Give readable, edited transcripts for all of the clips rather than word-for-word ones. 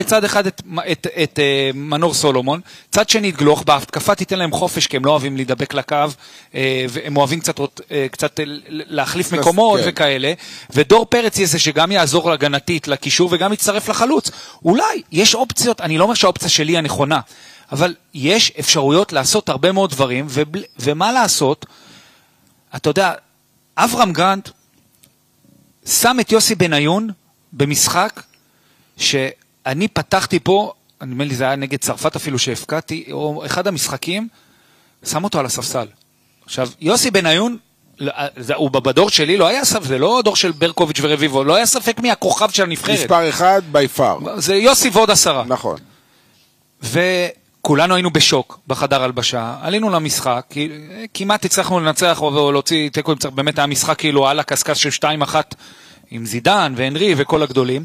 צד אחד את מנור סולומון, צד שני את גלוך, בהתקפה תיתן להם חופש, כי הם לא אוהבים להידבק לקו, והם אוהבים קצת להחליף מקומות וכאלה, ודור פרץ יהיה זה שגם יעזור להגנתית, לקישור, וגם יצטרף לחלוץ. אולי יש אופציות, אני לא אומר שהאופציה שלי הנכונה, אבל יש אפשרויות לעשות הרבה מאוד דברים, ומה לעשות? אתה יודע, אברהם גרנט שם את יוסי בניון במשחק שאני פתחתי פה, אני אומר לי זה היה נגד צרפת אפילו שהפקעתי, או אחד המשחקים, שם אותו על הספסל. עכשיו, יוסי בניון, הוא בדור שלי, לא היה ספק, זה לא דור של ברקוביץ' ורביבו, לא היה ספק מי הכוכב של הנבחרת. מספר אחד ביפר. זה יוסי ועוד 10. נכון. וכולנו היינו בשוק בחדר הלבשה, עלינו למשחק, כמעט הצלחנו לנצח או להוציא תיקו, באמת היה משחק כאילו על הקסקס של 2-1 עם זידן והנרי וכל הגדולים,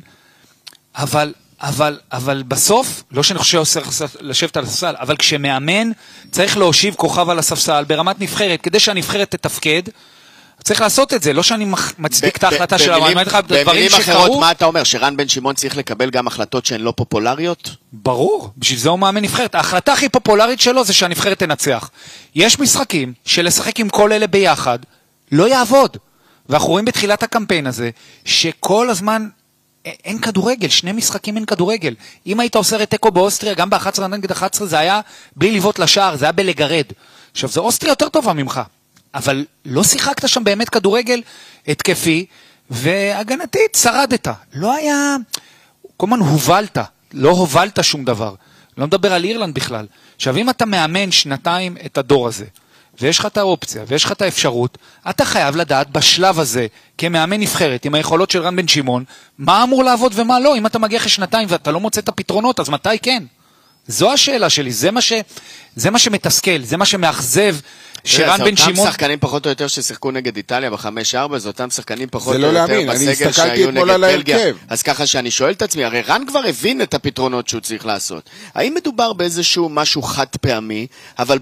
אבל בסוף, לא שאני חושב שעושה לשבת על הספסל, אבל כשמאמן צריך להושיב כוכב על הספסל ברמת נבחרת, כדי שהנבחרת תתפקד, צריך לעשות את זה, לא שאני מצדיק את ההחלטה שלה, אבל אני אומר לך דברים שקרו. במילים אחרות, מה אתה אומר? שרן בן שמעון צריך לקבל גם החלטות שהן לא פופולריות? ברור, בשביל זה הוא מאמן נבחרת. ההחלטה הכי פופולרית שלו זה שהנבחרת תנצח. יש משחקים שלשחק עם כל אלה ביחד, לא יעבוד. ואנחנו רואים בתחילת הקמפיין הזה, שכל הזמן אין כדורגל, 2 משחקים אין כדורגל. אם היית עושה רטקו באוסטריה, גם ב-11 נגד 11, זה היה בלי לבעוט לשער, זה היה בלגרד. עכשיו, זה אוסטריה יותר טובה ממך. אבל לא שיחקת שם באמת כדורגל התקפי, והגנתית שרדת. לא היה, כל הזמן הובלת, לא הובלת שום דבר. לא מדבר על אירלנד בכלל. עכשיו, אם אתה מאמן 2 את הדור הזה, ויש לך את האופציה, ויש לך את האפשרות, אתה חייב לדעת בשלב הזה, כמאמן נבחרת, עם היכולות של רן בן שמעון, מה אמור לעבוד ומה לא. אם אתה מגיע אחרי 2 ואתה לא מוצא את הפתרונות, אז מתי כן? זו השאלה שלי, זה מה שמתסכל, זה מה שמאכזב, שרן בן שמעון... זה אותם שחקנים פחות או יותר ששיחקו נגד איטליה ב-5-4, זה אותם שחקנים פחות או יותר להאמין, בסגל שהיו נגד בלגיה. אז ככה שאני שואל את עצמי, הרי רן כבר הבין את הפתרונות שהוא צריך לעשות. האם מדובר באיזשהו משהו חד פעמי, אבל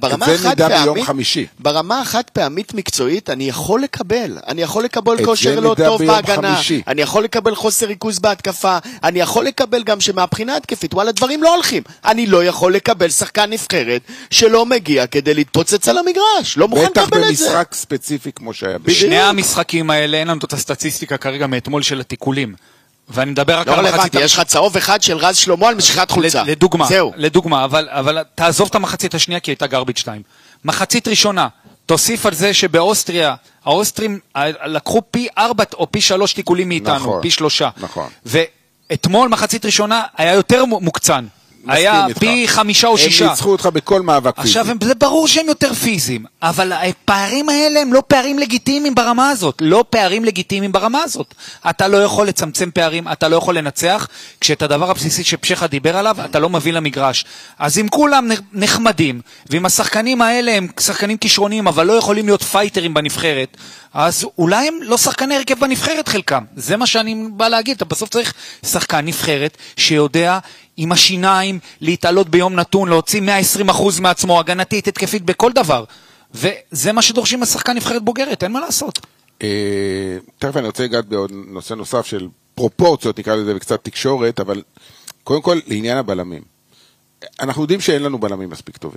ברמה החד פעמית מקצועית, אני יכול לקבל כושר לא טוב בהגנה, אני יכול לקבל חוסר ריכוז בהתקפה, אני יכול לקבל גם שמהבחינה התקפית, וואלה, דברים לא הולכים. אני לא יכול לקבל שחקן נבחרת שלא מגיע כדי להתפוצץ על המגרש. לא מוכן לקבל את זה. בטח במשחק ספציפי כמו שהיה. בשני המשחקים האלה אין לנו את הסטטיסטיקה כרגע מאתמול של התיקולים. ואני מדבר רק על המחצית. יש לך צהוב אחד של רז שלמה על משיכת חולצה. לדוגמה, אבל תעזוב את המחצית השנייה כי הייתה גרביץ' 2. מחצית ראשונה, תוסיף על זה שבאוסטריה, האוסטרים לקחו פי 4 או פי 3 תיקולים מאיתנו, פי 3. נכון. ואתמול מחצית ראשונה היה יותר מוקצן. היה פי 5 או 6. הם ניצחו אותך בכל מאבק פיזי. עכשיו, זה ברור שהם יותר פיזיים, אבל הפערים האלה הם לא פערים לגיטימיים ברמה הזאת. לא פערים לגיטימיים ברמה הזאת. אתה לא יכול לצמצם פערים, אתה לא יכול לנצח, כשאת הדבר הבסיסי שפשחה דיבר עליו, אתה לא מביא למגרש. אז אם כולם נחמדים, ואם השחקנים האלה הם שחקנים כישרוניים, אבל לא יכולים להיות פייטרים בנבחרת, אז אולי הם לא שחקני הרכב בנבחרת חלקם. זה מה שאני בא להגיד. אתה בסוף צריך שחקן נבחרת שיודע עם השיניים להתעלות ביום נתון, להוציא 120% מעצמו, הגנתית, התקפית, בכל דבר. וזה מה שדורשים השחקן נבחרת בוגרת, אין מה לעשות. תכף אני רוצה לגעת בעוד נושא נוסף של פרופורציות, נקרא לזה, וקצת תקשורת, אבל קודם כל לעניין הבלמים. אנחנו יודעים שאין לנו בלמים מספיק טובים,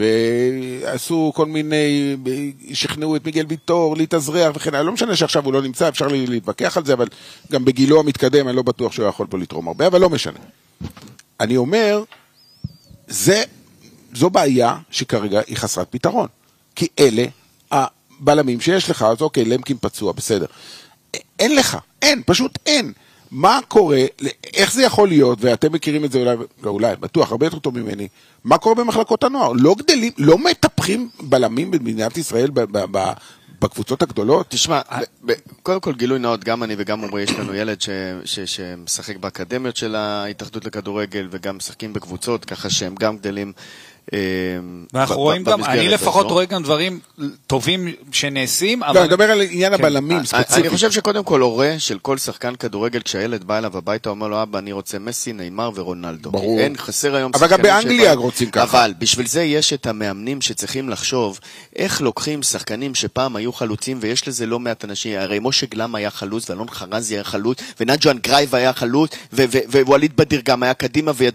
ועשו כל מיני, שכנעו את מיגל ויטור, להתאזרח וכן, לא משנה שעכשיו הוא לא נמצא, אפשר להתווכח על זה, אבל גם בגילו המתקדם, אני לא בטוח שהוא יכול פה לתרום הרבה, אבל לא משנה. אני אומר, זו בעיה שכרגע היא חסרת פתרון, כי אלה הבלמים שיש לך, אז אוקיי, למקין פצוע, בסדר. אין לך, פשוט אין. מה קורה, איך זה יכול להיות, ואתם מכירים את זה אולי, בטוח, הרבה יותר טוב ממני, מה קורה במחלקות הנוער? לא גדלים, לא מטפחים בלמים במדינת ישראל בקבוצות הגדולות? תשמע, קודם כל גילוי נאות, גם אני וגם עומרי, יש לנו ילד שמשחק באקדמיות של ההתאחדות לכדורגל, וגם משחקים בקבוצות, ככה שהם גם גדלים ואנחנו רואים גם, אני לפחות רואה גם דברים טובים שנעשים, לא, אני מדבר על עניין הבלמים ספציפית. אני חושב שקודם כל הורה של כל שחקן כדורגל, כשהילד בא אליו הביתה, אומר לו, אבא, אני רוצה מסי, ניימר ורונלדו. ברור. אין, חסר היום אבל גם באנגליה רוצים ככה. אבל בשביל זה יש את המאמנים שצריכים לחשוב, איך לוקחים שחקנים שפעם היו חלוצים, ויש לזה לא מעט אנשים, הרי משה גלם היה חלוץ, ואלון חרזי היה חלוץ, ונג'ואן גרייב היה חלוץ, ווליד בדיר גם היה קדימה,